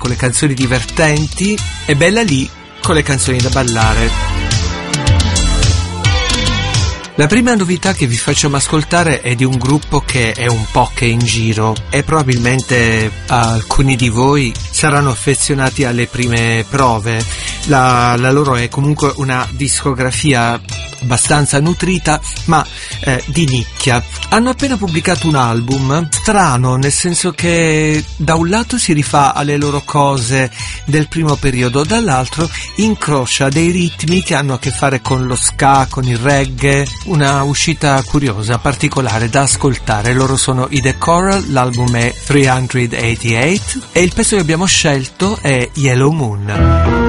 con le canzoni divertenti e bella lì con le canzoni da ballare. La prima novità che vi facciamo ascoltare è di un gruppo che è un po' che in giro e probabilmente alcuni di voi saranno affezionati alle prime prove. La loro è comunque una discografia abbastanza nutrita, ma di nicchia. Hanno appena pubblicato un album strano, nel senso che da un lato si rifà alle loro cose del primo periodo, dall'altro incrocia dei ritmi che hanno a che fare con lo ska, con il reggae. Una uscita curiosa, particolare da ascoltare. Loro sono i The Coral, l'album è 388 e il pezzo che abbiamo scelto è Yellow Moon.